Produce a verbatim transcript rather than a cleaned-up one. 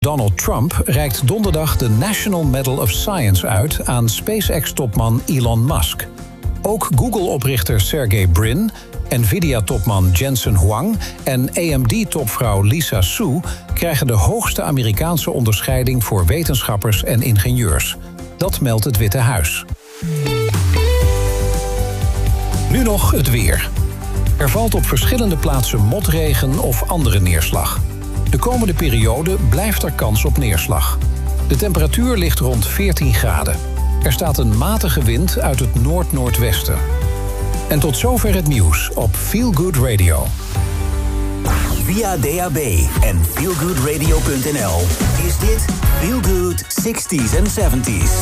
Donald Trump reikt donderdag de National Medal of Science uit aan SpaceX-topman Elon Musk. Ook Google-oprichter Sergey Brin, Nvidia-topman Jensen Huang en A M D-topvrouw Lisa Su krijgen de hoogste Amerikaanse onderscheiding voor wetenschappers en ingenieurs. Dat meldt het Witte Huis. Nu nog het weer. Er valt op verschillende plaatsen motregen of andere neerslag. De komende periode blijft er kans op neerslag. De temperatuur ligt rond veertien graden. Er staat een matige wind uit het noord-noordwesten. En tot zover het nieuws op Feel Good Radio. Via D A B en feel good radio punt n l is dit Feel Good zestig's en zeventig's.